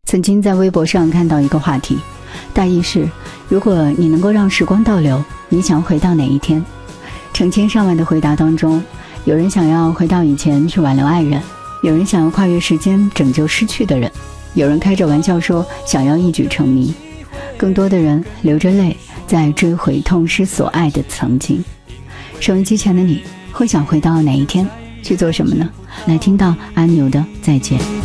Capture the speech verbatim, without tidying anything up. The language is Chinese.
曾经在微博上看到一个话题，大意是，如果你能够让时光倒流，你想回到哪一天？成千上万的回答当中，有人想要回到以前去挽留爱人，有人想要跨越时间拯救失去的人，有人开着玩笑说想要一举成名，更多的人流着泪在追回痛失所爱的曾经。收音机前的你会想回到哪一天去做什么呢？来听到阿牛的再见。